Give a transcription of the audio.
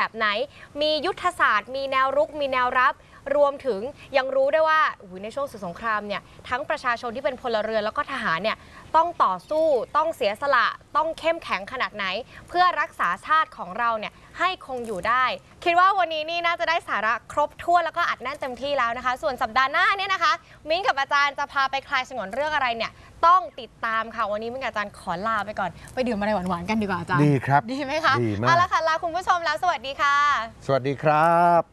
แบบไหนมียุทธศาสตร์มีแนวรุกมีแนวรับรวมถึงยังรู้ได้ว่าในช่วงศึกสงครามเนี่ยทั้งประชาชนที่เป็นพลเรือนแล้วก็ทหารเนี่ยต้องต่อสู้ต้องเสียสละต้องเข้มแข็งขนาดไหนเพื่อรักษาชาติของเราเนี่ยให้คงอยู่ได้คิดว่าวันนี้นี่น่าจะได้สาระครบถ้วนแล้วก็อัดแน่นเต็มที่แล้วนะคะส่วนสัปดาห์หน้าเนี่ยนะคะมิ้นกับอาจารย์จะพาไปคลายฉงนเรื่องอะไรเนี่ยต้องติดตามค่ะวันนี้มิ้นกับอาจารย์ขอลาไปก่อนไปดื่มอะไรหวานๆกันดีกว่าอาจารย์ดีครับดีไหมคะเอาละค่ะลาคุณผู้ชมแล้วสวัสดีค่ะสวัสดีครับ